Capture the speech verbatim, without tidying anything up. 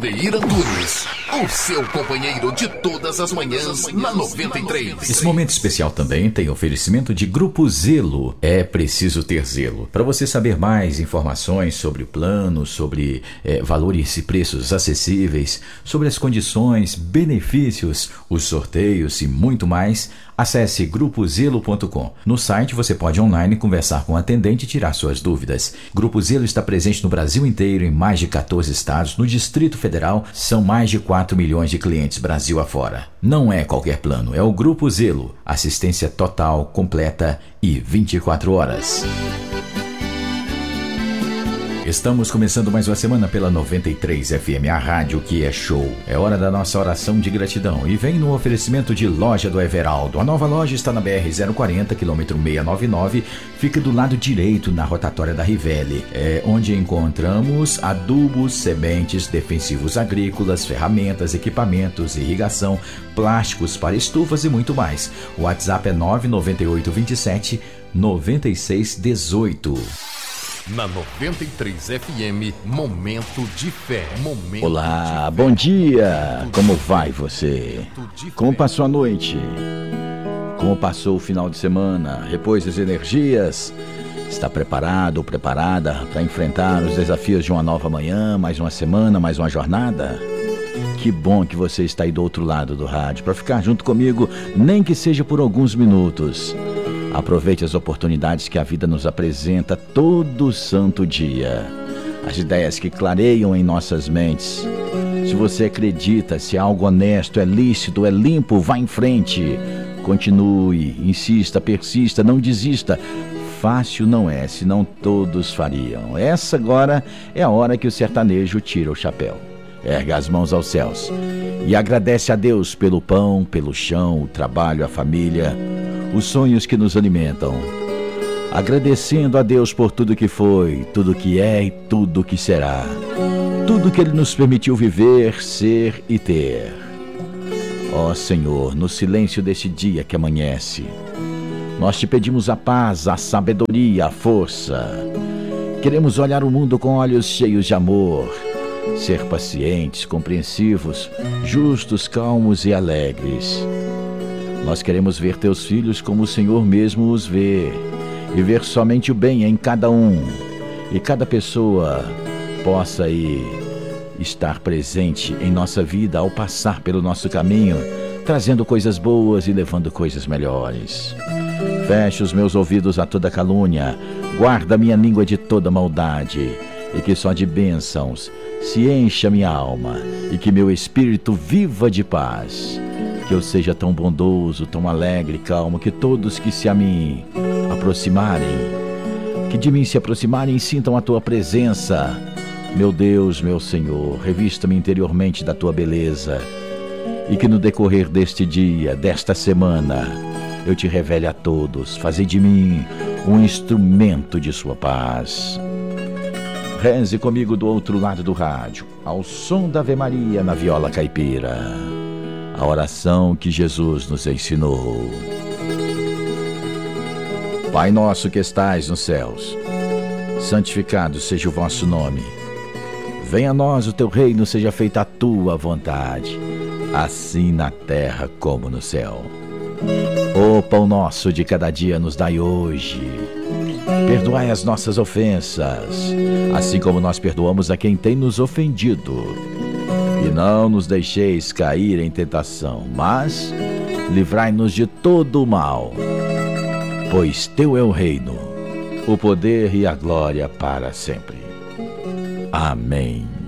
Cleir Antunes, o seu companheiro de todas as manhãs na noventa e três. Esse momento especial também tem oferecimento de Grupo Zelo. É preciso ter zelo. Para você saber mais informações sobre o plano, sobre é, valores e preços acessíveis, sobre as condições, benefícios, os sorteios e muito mais, acesse grupo zelo ponto com. No site você pode online conversar com o atendente e tirar suas dúvidas. Grupo Zelo está presente no Brasil inteiro, em mais de quatorze estados. No Distrito Federal, são mais de quatro milhões de clientes Brasil afora. Não é qualquer plano, é o Grupo Zelo. Assistência total, completa e vinte e quatro horas. Estamos começando mais uma semana pela noventa e três F M, a rádio que é show. É hora da nossa oração de gratidão e vem no oferecimento de Loja do Everaldo. A nova loja está na B R zero quarenta, quilômetro seiscentos e noventa e nove, fica do lado direito na rotatória da Rivelli, é onde encontramos adubos, sementes, defensivos agrícolas, ferramentas, equipamentos, irrigação, plásticos para estufas e muito mais. O WhatsApp é nove nove oito dois sete nove seis um oito. Na noventa e três F M, Momento de Fé. Momento Olá, de fé. Bom dia! Como vai você? Como passou a noite? Como passou o final de semana? Repôs as energias? Está preparado ou preparada para enfrentar os desafios de uma nova manhã, mais uma semana, mais uma jornada? Que bom que você está aí do outro lado do rádio para ficar junto comigo, nem que seja por alguns minutos. Aproveite as oportunidades que a vida nos apresenta todo santo dia. As ideias que clareiam em nossas mentes. Se você acredita, se é algo honesto, é lícito, é limpo, vá em frente. Continue, insista, persista, não desista. Fácil não é, senão todos fariam. Essa agora é a hora que o sertanejo tira o chapéu. Erga as mãos aos céus e agradece a Deus pelo pão, pelo chão, o trabalho, a família, os sonhos que nos alimentam. Agradecendo a Deus por tudo que foi, tudo que é e tudo que será. Tudo que Ele nos permitiu viver, ser e ter. Ó Senhor, no silêncio desse dia que amanhece, nós te pedimos a paz, a sabedoria, a força. Queremos olhar o mundo com olhos cheios de amor. Ser pacientes, compreensivos, justos, calmos e alegres. Nós queremos ver teus filhos como o Senhor mesmo os vê, e ver somente o bem em cada um, e cada pessoa possa aí estar presente em nossa vida ao passar pelo nosso caminho, trazendo coisas boas e levando coisas melhores. Feche os meus ouvidos a toda calúnia, guarda minha língua de toda maldade, e que só de bênçãos se encha minha alma, e que meu espírito viva de paz. Que eu seja tão bondoso, tão alegre, calmo, que todos que se a mim aproximarem, que de mim se aproximarem, sintam a tua presença. Meu Deus, meu Senhor, revista-me interiormente da tua beleza, e que no decorrer deste dia, desta semana, eu te revele a todos. Fazei de mim um instrumento de sua paz. Reze comigo do outro lado do rádio, ao som da Ave Maria na viola caipira. A oração que Jesus nos ensinou. Pai nosso que estais nos céus, santificado seja o vosso nome. Venha a nós o teu reino, seja feita a tua vontade, assim na terra como no céu. O pão nosso de cada dia nos dai hoje. Perdoai as nossas ofensas, assim como nós perdoamos a quem tem nos ofendido. E não nos deixeis cair em tentação, mas livrai-nos de todo o mal. Pois teu é o reino, o poder e a glória para sempre. Amém.